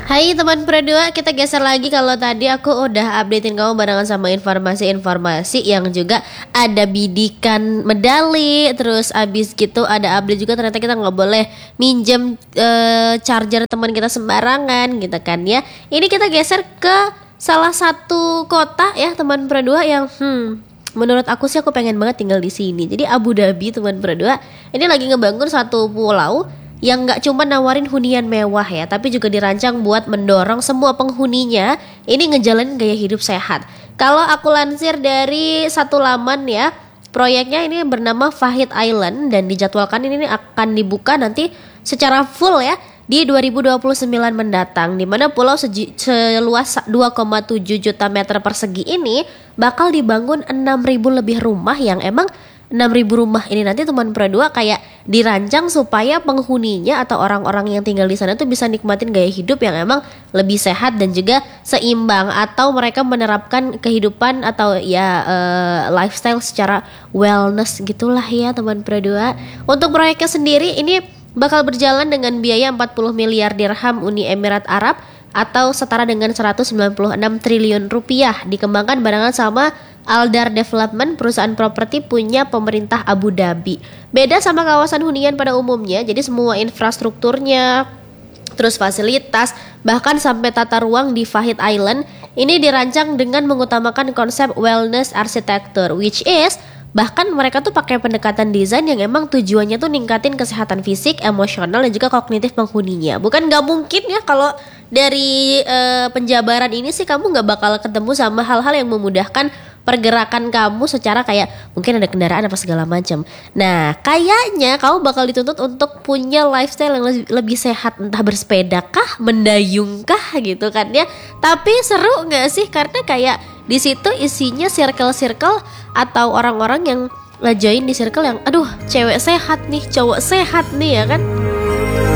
Hai teman Produa, kita geser lagi. Kalau tadi aku udah updatein kamu barengan sama informasi-informasi yang juga ada bidikan medali. Terus abis gitu ada update juga, ternyata kita nggak boleh minjem charger teman kita sembarangan gitu kan ya. Ini kita geser ke salah satu kota ya teman Produa yang menurut aku sih aku pengen banget tinggal di sini. Jadi Abu Dhabi teman Produa ini lagi ngebangun satu pulau yang nggak cuma nawarin hunian mewah ya, tapi juga dirancang buat mendorong semua penghuninya ini ngejalanin gaya hidup sehat. Kalau aku lansir dari satu laman ya, proyeknya ini bernama Fahid Island dan dijadwalkan ini akan dibuka nanti secara full ya di 2029 mendatang, di mana pulau seluas 2,7 juta meter persegi ini bakal dibangun 6.000 lebih rumah yang emang 6.000 rumah ini nanti teman Produa kayak dirancang supaya penghuninya atau orang-orang yang tinggal di sana tuh bisa nikmatin gaya hidup yang emang lebih sehat dan juga seimbang, atau mereka menerapkan kehidupan atau ya lifestyle secara wellness gitulah ya teman Produa. Untuk proyeknya sendiri ini bakal berjalan dengan biaya 40 miliar dirham Uni Emirat Arab atau setara dengan 196 triliun rupiah, dikembangkan barengan sama Aldar Development, perusahaan properti punya pemerintah Abu Dhabi. Beda sama kawasan hunian pada umumnya, jadi semua infrastrukturnya, terus fasilitas, bahkan sampai tata ruang di Fahid Island ini dirancang dengan mengutamakan konsep wellness architecture, which is bahkan mereka tuh pakai pendekatan desain yang emang tujuannya tuh ningkatin kesehatan fisik, emosional, dan juga kognitif penghuninya. Bukan nggak mungkin ya kalau dari penjabaran ini sih kamu nggak bakal ketemu sama hal-hal yang memudahkan pergerakan kamu secara kayak mungkin ada kendaraan apa segala macam. Nah, kayaknya kamu bakal dituntut untuk punya lifestyle yang lebih sehat, entah bersepeda kah, mendayung kah gitu kan ya. Tapi seru nggak sih? Karena kayak di situ isinya circle-circle atau orang-orang yang join di circle yang aduh, cewek sehat nih, cowok sehat nih ya kan.